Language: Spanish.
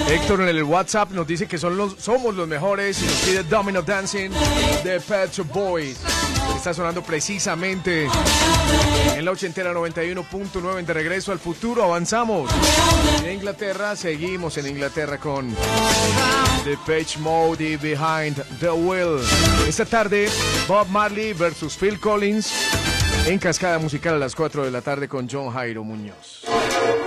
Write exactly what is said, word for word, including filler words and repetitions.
Héctor en el WhatsApp nos dice que son los, somos los mejores y nos pide Domino Dancing de Pet Shop Boys. Está sonando precisamente en la ochentera noventa y uno punto nueve. De Regreso al Futuro, avanzamos. En Inglaterra, seguimos en Inglaterra con The Page Mode y Behind the Wheel. Esta tarde, Bob Marley versus Phil Collins en Cascada Musical a las cuatro de la tarde con John Jairo Muñoz.